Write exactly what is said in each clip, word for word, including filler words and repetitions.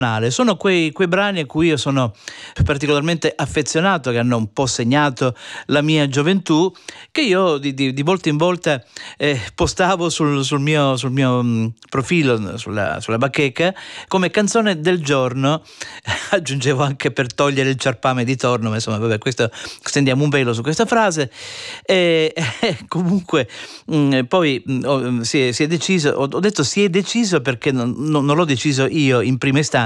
Sono quei, quei brani a cui io sono particolarmente affezionato, che hanno un po' segnato la mia gioventù, che io di, di, di volta in volta eh, postavo sul, sul mio, sul mio mh, profilo, sulla, sulla bacheca, come canzone del giorno. Aggiungevo anche per togliere il ciarpame di torno, ma insomma vabbè, questo, stendiamo un velo su questa frase. E, e comunque mh, poi mh, ho, si, è, si è deciso, ho, ho detto si è deciso perché non, non, non l'ho deciso io in prima istanza,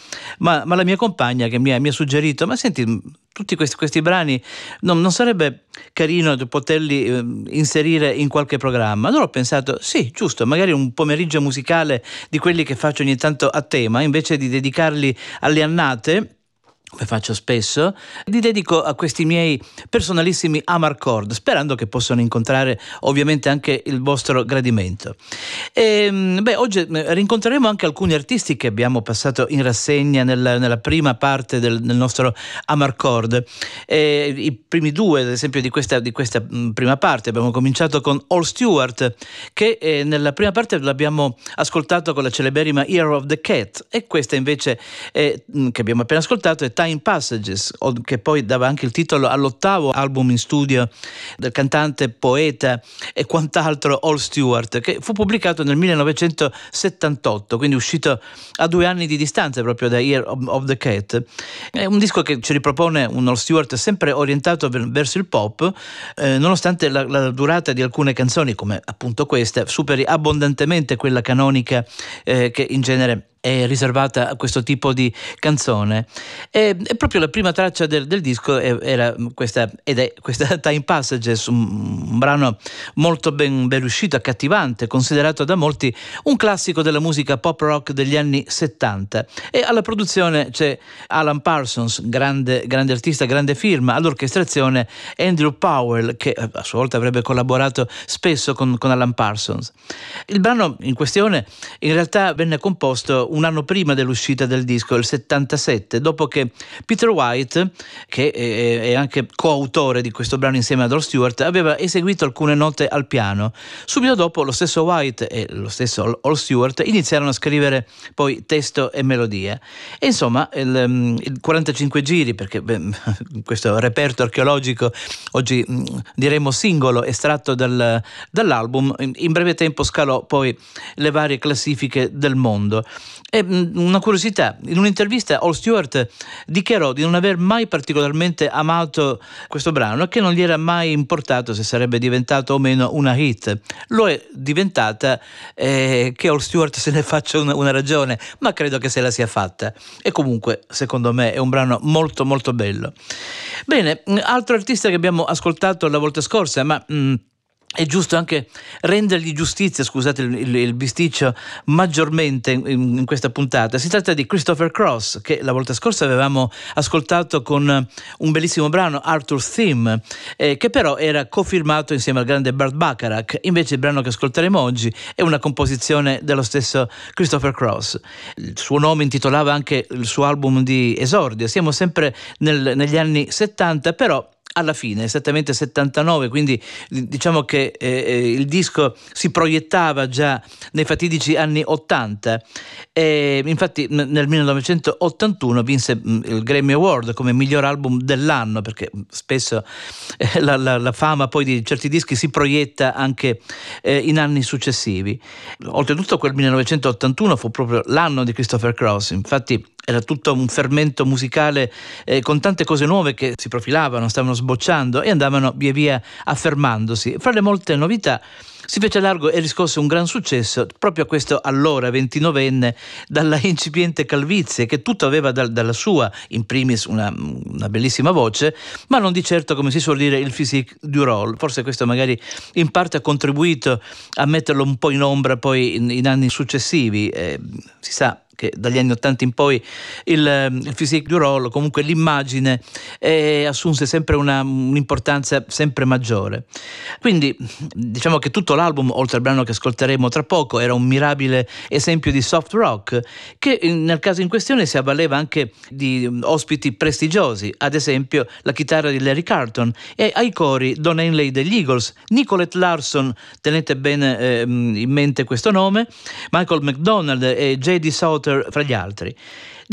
Ma, ma la mia compagna che mi ha, mi ha suggerito: ma senti, tutti questi, questi brani non, non sarebbe carino poterli eh, inserire in qualche programma? Allora ho pensato, sì, giusto, magari un pomeriggio musicale di quelli che faccio ogni tanto a tema, invece di dedicarli alle annate, come faccio spesso, li dedico a questi miei personalissimi Amarcord, sperando che possano incontrare ovviamente anche il vostro gradimento. E, beh, oggi rincontreremo anche alcuni artisti che abbiamo passato in rassegna nella, nella prima parte del, del nostro Amarcord. E, i primi due, ad esempio, di questa, di questa prima parte, abbiamo cominciato con Al Stewart, che eh, nella prima parte l'abbiamo ascoltato con la celeberrima Year of the Cat, e questa invece eh, che abbiamo appena ascoltato è Time Passages, che poi dava anche il titolo all'ottavo album in studio del cantante, poeta e quant'altro Al Stewart, che fu pubblicato nel millenovecentosettantotto, quindi uscito a due anni di distanza proprio da Year of, of the Cat. È un disco che ci ripropone un Al Stewart sempre orientato verso il pop, eh, nonostante la, la durata di alcune canzoni, come appunto questa, superi abbondantemente quella canonica eh, che in genere è riservata a questo tipo di canzone. E, e proprio la prima traccia del, del disco era questa, ed è questa Time Passages, un, un brano molto ben, ben riuscito, accattivante, considerato da molti un classico della musica pop rock degli anni settanta. E alla produzione c'è Alan Parsons, grande, grande artista, grande firma, all'orchestrazione Andrew Powell, che a sua volta avrebbe collaborato spesso con, con Alan Parsons. Il brano in questione in realtà venne composto un anno prima dell'uscita del disco, il settantasette, dopo che Peter White, che è, è anche coautore di questo brano insieme ad Al Stewart, aveva eseguito alcune note al piano. Subito dopo lo stesso White e lo stesso Al Stewart iniziarono a scrivere poi testo e melodia. E insomma il, il quarantacinque giri, perché beh, questo reperto archeologico oggi diremmo singolo estratto dal, dall'album, in breve tempo scalò poi le varie classifiche del mondo. E una curiosità, in un'intervista Al Stewart dichiarò di non aver mai particolarmente amato questo brano e che non gli era mai importato se sarebbe diventato o meno una hit. Lo è diventata, eh, che Al Stewart se ne faccia una, una ragione, ma credo che se la sia fatta. E comunque, secondo me, è un brano molto molto bello. Bene, altro artista che abbiamo ascoltato la volta scorsa, ma mh, è giusto anche rendergli giustizia, scusate il, il, il bisticcio, maggiormente in, in questa puntata. Si tratta di Christopher Cross, che la volta scorsa avevamo ascoltato con un bellissimo brano, Arthur's Theme, eh, che però era cofirmato insieme al grande Burt Bacharach. Invece il brano che ascolteremo oggi è una composizione dello stesso Christopher Cross. Il suo nome intitolava anche il suo album di esordio. Siamo sempre nel, negli anni settanta, però alla fine, esattamente settantanove, quindi diciamo che eh, il disco si proiettava già nei fatidici anni ottanta. E infatti nel millenovecentottantuno vinse il Grammy Award come miglior album dell'anno, perché spesso eh, la, la, la fama poi di certi dischi si proietta anche eh, in anni successivi. Oltretutto quel millenovecentottantuno fu proprio l'anno di Christopher Cross, infatti era tutto un fermento musicale eh, con tante cose nuove che si profilavano, stavano sbocciando e andavano via via affermandosi. Fra le molte novità si fece largo e riscosse un gran successo proprio a questo allora ventinovenne dalla incipiente calvizie, che tutto aveva da, dalla sua, in primis una, una bellissima voce, ma non di certo, come si suol dire, il physique du rôle. Forse questo magari in parte ha contribuito a metterlo un po' in ombra poi in, in anni successivi. Eh, si sa che dagli anni ottanta in poi il, il physique du rôle, comunque l'immagine, eh, assunse sempre una, un'importanza sempre maggiore. Quindi diciamo che tutto l'album, oltre al brano che ascolteremo tra poco, era un mirabile esempio di soft rock, che nel caso in questione si avvaleva anche di ospiti prestigiosi, ad esempio la chitarra di Larry Carlton e ai cori Don Henley degli Eagles, Nicolette Larson, tenete bene eh, in mente questo nome, Michael McDonald e J D Souther fra gli altri.